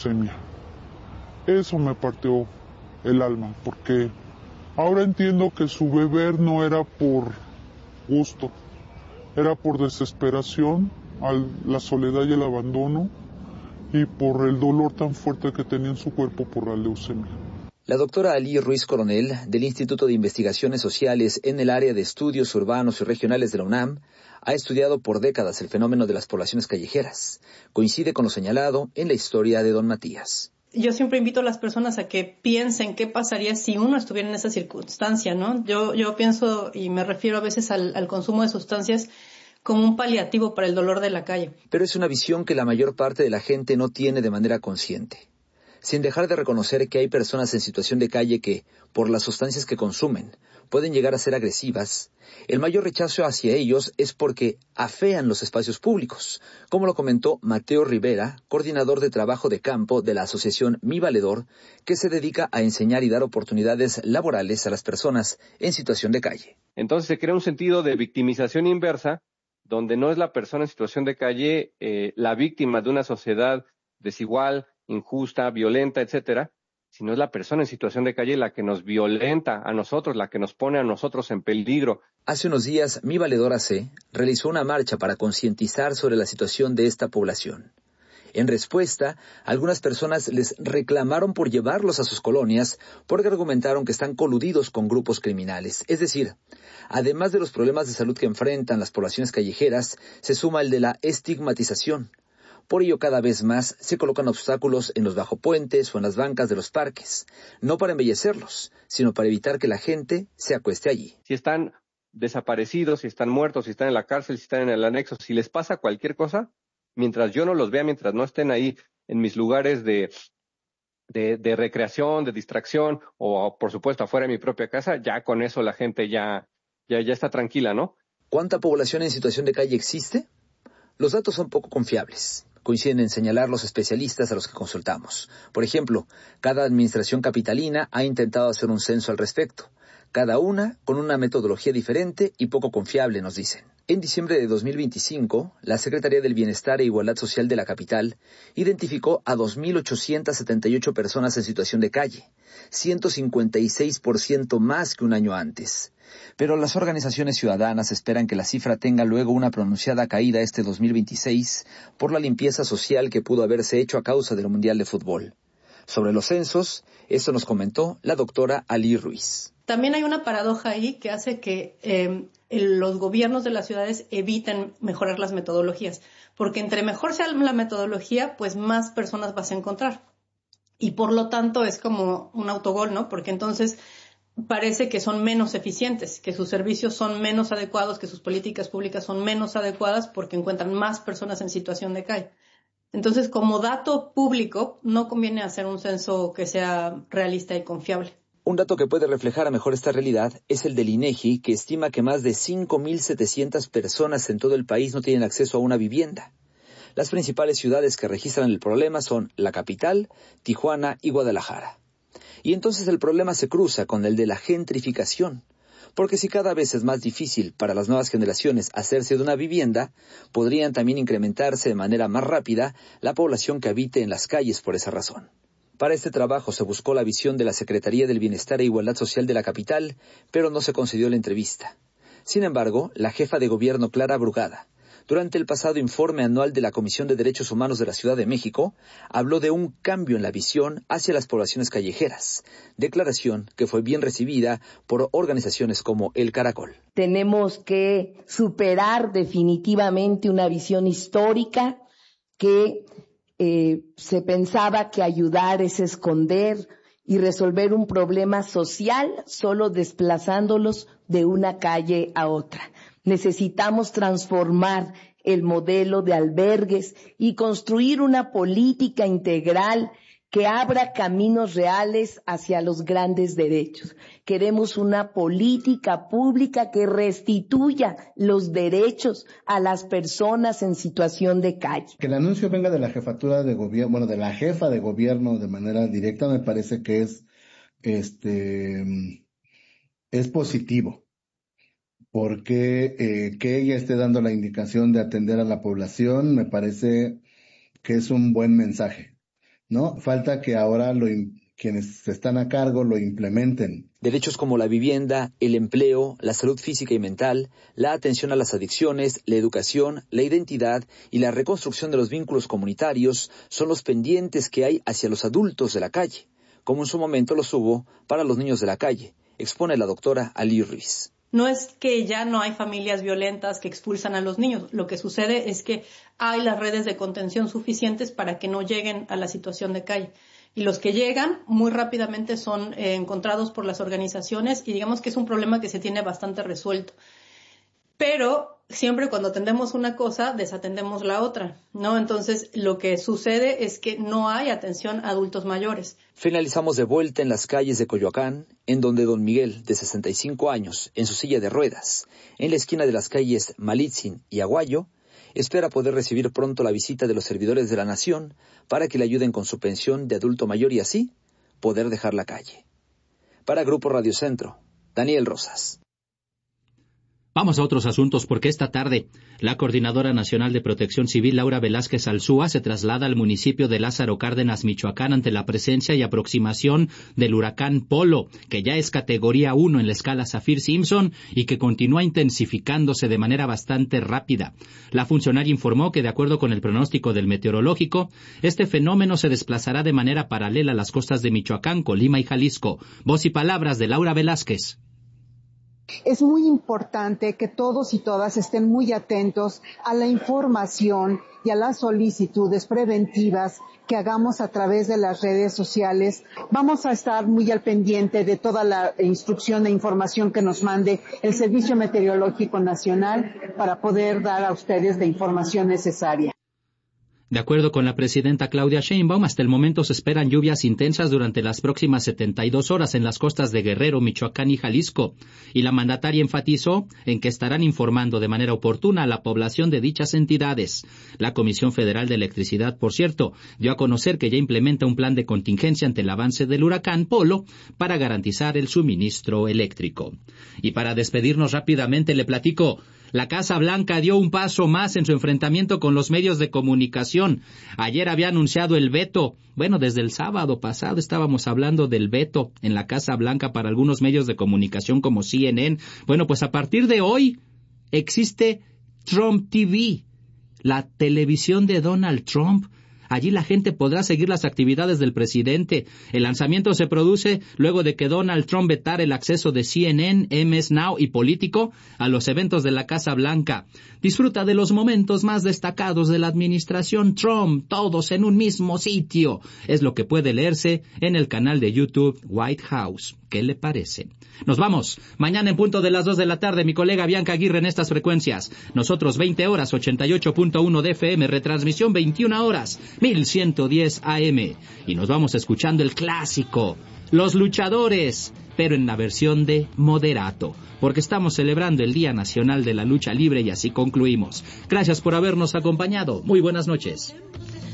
leucemia. Eso me partió el alma, porque ahora entiendo que su beber no era por gusto, era por desesperación, la soledad y el abandono, y por el dolor tan fuerte que tenía en su cuerpo por la leucemia. La doctora Alí Ruiz Coronel, del Instituto de Investigaciones Sociales en el área de Estudios Urbanos y Regionales de la UNAM, ha estudiado por décadas el fenómeno de las poblaciones callejeras. Coincide con lo señalado en la historia de Don Matías. Yo siempre invito a las personas a que piensen qué pasaría si uno estuviera en esa circunstancia, ¿no? Yo pienso, y me refiero a veces al consumo de sustancias como un paliativo para el dolor de la calle. Pero es una visión que la mayor parte de la gente no tiene de manera consciente, sin dejar de reconocer que hay personas en situación de calle que, por las sustancias que consumen, pueden llegar a ser agresivas. El mayor rechazo hacia ellos es porque afean los espacios públicos, como lo comentó Mateo Rivera, coordinador de trabajo de campo de la asociación Mi Valedor, que se dedica a enseñar y dar oportunidades laborales a las personas en situación de calle. Entonces se crea un sentido de victimización inversa, donde no es la persona en situación de calle la víctima de una sociedad desigual, injusta, violenta, etcétera, sino es la persona en situación de calle la que nos violenta a nosotros, la que nos pone a nosotros en peligro. Hace unos días, Mi Valedor AC realizó una marcha para concientizar sobre la situación de esta población. En respuesta, algunas personas les reclamaron por llevarlos a sus colonias porque argumentaron que están coludidos con grupos criminales. Es decir, además de los problemas de salud que enfrentan las poblaciones callejeras, se suma el de la estigmatización. Por ello, cada vez más se colocan obstáculos en los bajopuentes o en las bancas de los parques, no para embellecerlos, sino para evitar que la gente se acueste allí. Si están desaparecidos, si están muertos, si están en la cárcel, si están en el anexo, si les pasa cualquier cosa, mientras yo no los vea, mientras no estén ahí en mis lugares de recreación, de distracción, o por supuesto afuera de mi propia casa, ya con eso la gente ya está tranquila, ¿no? ¿Cuánta población en situación de calle existe? Los datos son poco confiables. Coinciden en señalar los especialistas a los que consultamos. Por ejemplo, cada administración capitalina ha intentado hacer un censo al respecto, cada una con una metodología diferente y poco confiable, nos dicen. En diciembre de 2025, la Secretaría del Bienestar e Igualdad Social de la capital identificó a 2.878 personas en situación de calle, 156% más que un año antes. Pero las organizaciones ciudadanas esperan que la cifra tenga luego una pronunciada caída este 2026 por la limpieza social que pudo haberse hecho a causa del Mundial de Fútbol. Sobre los censos, esto nos comentó la doctora Alí Ruiz. También hay una paradoja ahí que hace que los gobiernos de las ciudades eviten mejorar las metodologías, porque entre mejor sea la metodología, pues más personas vas a encontrar. Y por lo tanto es como un autogol, ¿no? Porque entonces parece que son menos eficientes, que sus servicios son menos adecuados, que sus políticas públicas son menos adecuadas porque encuentran más personas en situación de calle. Entonces, como dato público, no conviene hacer un censo que sea realista y confiable. Un dato que puede reflejar a mejor esta realidad es el del INEGI, que estima que más de 5.700 personas en todo el país no tienen acceso a una vivienda. Las principales ciudades que registran el problema son la capital, Tijuana y Guadalajara. Y entonces el problema se cruza con el de la gentrificación, porque si cada vez es más difícil para las nuevas generaciones hacerse de una vivienda, podrían también incrementarse de manera más rápida la población que habite en las calles por esa razón. Para este trabajo se buscó la visión de la Secretaría del Bienestar e Igualdad Social de la capital, pero no se concedió la entrevista. Sin embargo, la jefa de gobierno Clara Brugada, durante el pasado informe anual de la Comisión de Derechos Humanos de la Ciudad de México, habló de un cambio en la visión hacia las poblaciones callejeras, declaración que fue bien recibida por organizaciones como El Caracol. Tenemos que superar definitivamente una visión histórica que se pensaba que ayudar es esconder y resolver un problema social solo desplazándolos de una calle a otra. Necesitamos transformar el modelo de albergues y construir una política integral que abra caminos reales hacia los grandes derechos. Queremos una política pública que restituya los derechos a las personas en situación de calle. Que el anuncio venga de la jefatura de gobierno, bueno, de la jefa de gobierno de manera directa, me parece que es positivo. Porque que ella esté dando la indicación de atender a la población, me parece que es un buen mensaje. ¿no? Falta que ahora quienes están a cargo lo implementen. Derechos como la vivienda, el empleo, la salud física y mental, la atención a las adicciones, la educación, la identidad y la reconstrucción de los vínculos comunitarios son los pendientes que hay hacia los adultos de la calle, como en su momento los hubo para los niños de la calle, expone la doctora Ali Ruiz. No es que ya no hay familias violentas que expulsan a los niños. Lo que sucede es que hay las redes de contención suficientes para que no lleguen a la situación de calle. Y los que llegan muy rápidamente son encontrados por las organizaciones y digamos que es un problema que se tiene bastante resuelto. Pero siempre cuando atendemos una cosa, desatendemos la otra, ¿no? Entonces, lo que sucede es que no hay atención a adultos mayores. Finalizamos de vuelta en las calles de Coyoacán, en donde don Miguel, de 65 años, en su silla de ruedas, en la esquina de las calles Malitzin y Aguayo, espera poder recibir pronto la visita de los servidores de la nación para que le ayuden con su pensión de adulto mayor y así poder dejar la calle. Para Grupo Radio Centro, Daniel Rosas. Vamos a otros asuntos porque esta tarde la Coordinadora Nacional de Protección Civil, Laura Velázquez Alzúa, se traslada al municipio de Lázaro Cárdenas, Michoacán, ante la presencia y aproximación del huracán Polo, que ya es categoría 1 en la escala Saffir-Simpson y que continúa intensificándose de manera bastante rápida. La funcionaria informó que, de acuerdo con el pronóstico del meteorológico, este fenómeno se desplazará de manera paralela a las costas de Michoacán, Colima y Jalisco. Voz y palabras de Laura Velázquez. Es muy importante que todos y todas estén muy atentos a la información y a las solicitudes preventivas que hagamos a través de las redes sociales. Vamos a estar muy al pendiente de toda la instrucción e información que nos mande el Servicio Meteorológico Nacional para poder dar a ustedes la información necesaria. De acuerdo con la presidenta Claudia Sheinbaum, hasta el momento se esperan lluvias intensas durante las próximas 72 horas en las costas de Guerrero, Michoacán y Jalisco, y la mandataria enfatizó en que estarán informando de manera oportuna a la población de dichas entidades. La Comisión Federal de Electricidad, por cierto, dio a conocer que ya implementa un plan de contingencia ante el avance del huracán Polo para garantizar el suministro eléctrico. Y para despedirnos rápidamente le platico. La Casa Blanca dio un paso más en su enfrentamiento con los medios de comunicación. Ayer había anunciado el veto. Bueno, desde el sábado pasado estábamos hablando del veto en la Casa Blanca para algunos medios de comunicación como CNN. Bueno, pues a partir de hoy existe Trump TV, la televisión de Donald Trump. Allí la gente podrá seguir las actividades del presidente. El lanzamiento se produce luego de que Donald Trump vetara el acceso de CNN, MS Now y Político a los eventos de la Casa Blanca. Disfruta de los momentos más destacados de la administración Trump, todos en un mismo sitio. Es lo que puede leerse en el canal de YouTube White House. ¿Qué le parece? Nos vamos. Mañana en punto de las 2 de la tarde, mi colega Bianca Aguirre en estas frecuencias. Nosotros 20 horas, 88.1 de FM, retransmisión 21 horas, 1110 AM. Y nos vamos escuchando el clásico, Los Luchadores, pero en la versión de moderato, porque estamos celebrando el Día Nacional de la Lucha Libre y así concluimos. Gracias por habernos acompañado. Muy buenas noches.